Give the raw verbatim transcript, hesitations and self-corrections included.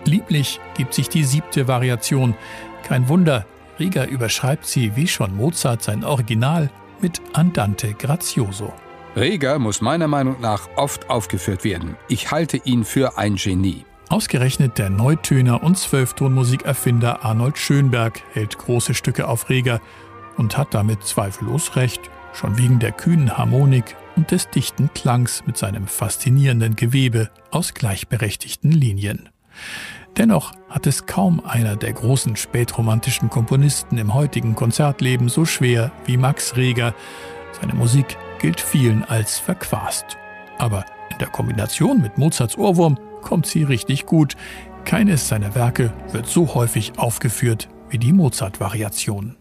Lieblich gibt sich die siebte Variation. Kein Wunder, Reger überschreibt sie, wie schon Mozart sein Original, mit Andante grazioso. Reger muss meiner Meinung nach oft aufgeführt werden. Ich halte ihn für ein Genie. Ausgerechnet der Neutöner und Zwölftonmusikerfinder Arnold Schönberg hält große Stücke auf Reger und hat damit zweifellos recht, schon wegen der kühnen Harmonik und des dichten Klangs mit seinem faszinierenden Gewebe aus gleichberechtigten Linien. Dennoch hat es kaum einer der großen spätromantischen Komponisten im heutigen Konzertleben so schwer wie Max Reger. Seine Musik gilt vielen als verquast. Aber in der Kombination mit Mozarts Ohrwurm kommt sie richtig gut. Keines seiner Werke wird so häufig aufgeführt wie die Mozart-Variation.